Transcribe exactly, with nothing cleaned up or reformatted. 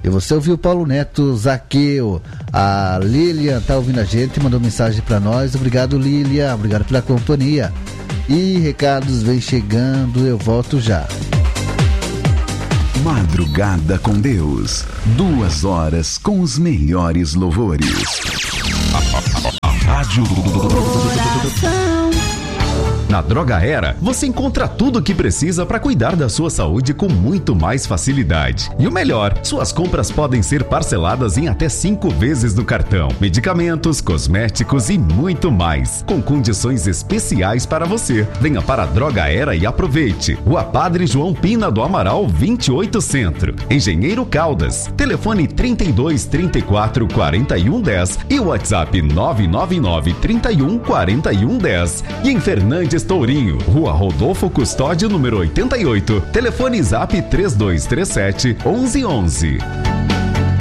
E você ouviu o Paulo Neto, Zaqueu. A Lilian tá ouvindo a gente, mandou mensagem para nós. Obrigado, Lilian, obrigado pela companhia. E recados vem chegando, eu volto já. Madrugada com Deus, duas horas com os melhores louvores. Rádio Na Droga Era, você encontra tudo o que precisa para cuidar da sua saúde com muito mais facilidade. E o melhor, suas compras podem ser parceladas em até cinco vezes no cartão. Medicamentos, cosméticos e muito mais, com condições especiais para você. Venha para a Droga Era e aproveite. Rua Padre João Pina do Amaral, vinte e oito Centro. Engenheiro Caldas. Telefone trinta e dois, trinta e quatro, quarenta e um, dez e o WhatsApp nove nove nove, trinta e um, quarenta e um, dez. E em Fernandes Tourinho, Rua Rodolfo Custódio, número oitenta e oito. Telefone Zap três dois três sete, onze onze.